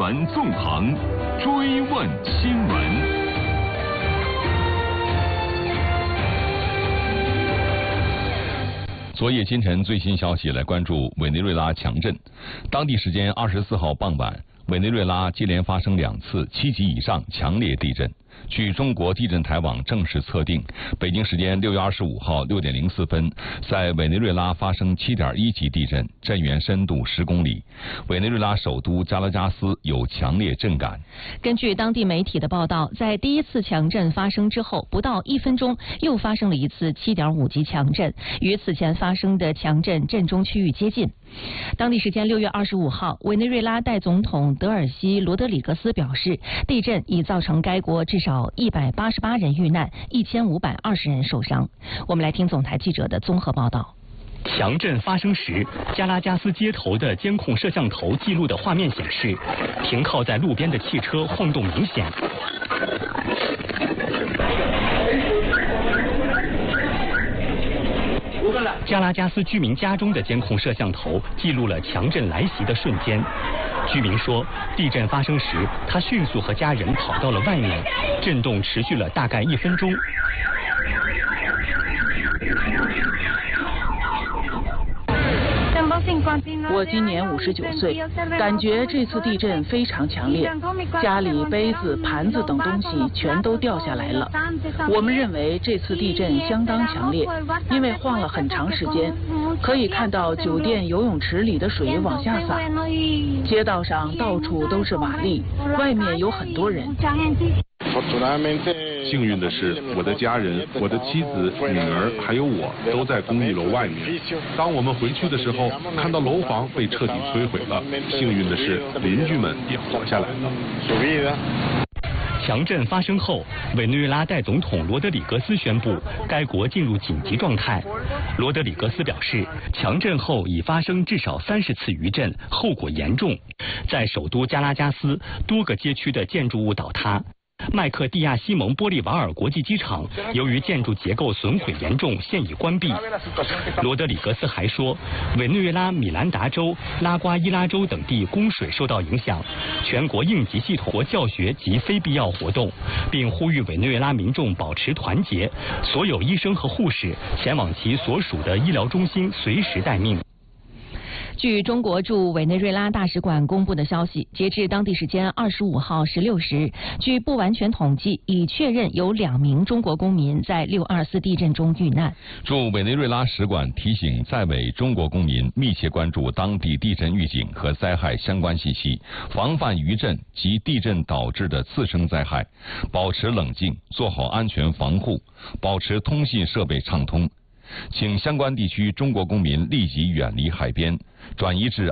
闻纵横，追问新闻。昨夜今晨最新消息，来关注委内瑞拉强震。当地时间24号傍晚，委内瑞拉接连发生2次7级以上强烈地震。据中国地震台网正式测定，北京时间6月25号6点04分，在委内瑞拉发生7.1级地震，震源深度10公里。委内瑞拉首都加拉加斯有强烈震感。 根据当地媒体的报道，在第一次强震发生之后，不到1分钟，又发生了一次7.5级强震，与此前发生的强震震中区域接近。当地时间6月25号，委内瑞拉代总统德尔西·罗德里格斯表示，地震已造成该国至少188人遇难，1520人受伤。我们来听总台记者的综合报道。 强震发生时，加拉加斯街头的监控摄像头记录的画面显示，停靠在路边的汽车晃动明显。加拉加斯居民家中的监控摄像头记录了强震来袭的瞬间。居民说，地震发生时，他迅速和家人跑到了外面，震动持续了大概1分钟。 我今年59岁，感觉这次地震非常强烈，家里杯子、盘子等东西全都掉下来了。我们认为这次地震相当强烈，因为晃了很长时间，可以看到酒店游泳池里的水往下洒，街道上到处都是瓦砾，外面有很多人。 幸运的是，我的家人、我的妻子、女儿还有我都在公寓楼外面。当我们回去的时候，看到楼房被彻底摧毁了。幸运的是，邻居们也活下来了。 强震发生后，委内瑞拉代总统罗德里格斯宣布该国进入紧急状态。罗德里格斯表示，强震后已发生至少30次余震，后果严重。在首都加拉加斯，多个街区的建筑物倒塌。麦克蒂亚西蒙波利瓦尔国际机场由于建筑结构损毁严重，现已关闭。罗德里格斯还说，委内瑞拉米兰达州、拉瓜伊拉州等地供水受到影响，全国应急系统教学及非必要活动，并呼吁委内瑞拉民众保持团结，所有医生和护士前往其所属的医疗中心随时待命。 据中国驻委内瑞拉大使馆公布的消息，截至当地时间25号16时，据不完全统计，已确认有2名中国公民在624地震中遇难。 驻委内瑞拉使馆提醒在委中国公民密切关注当地地震预警和灾害相关信息，防范余震及地震导致的次生灾害，保持冷静，做好安全防护，保持通信设备畅通。请相关地区中国公民立即远离海边，转移至